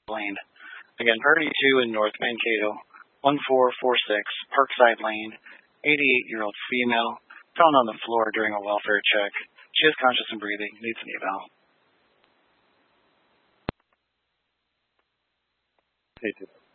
Lane. Again, Party 2 in North Mankato, 1446 Parkside Lane, 88-year-old female, found on the floor during a welfare check. She is conscious and breathing, needs an eval. Hey,